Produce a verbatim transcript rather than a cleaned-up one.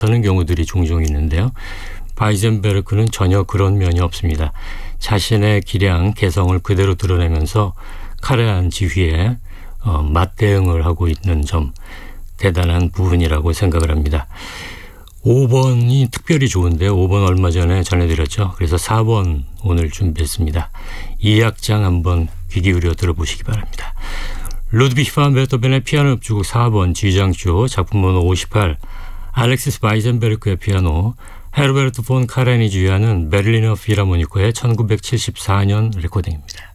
하는 경우들이 종종 있는데요. 바이젠베르크는 전혀 그런 면이 없습니다. 자신의 기량, 개성을 그대로 드러내면서 카레한 지휘에 어, 맞대응을 하고 있는 점 대단한 부분이라고 생각을 합니다. 오 번이 특별히 좋은데요. 오 번 얼마 전에 전해드렸죠. 그래서 사 번 오늘 준비했습니다. 이 악장 한번 귀 기울여 들어보시기 바랍니다. 루드비히 van 베토벤의 피아노 협주곡 사 번 G장조 작품번호 오십팔 알렉시스 바이젠베르크의 피아노 헤르베르트 폰 카렌이 주의하는 베를리너 필하모니코의 천구백칠십사 년 레코딩입니다.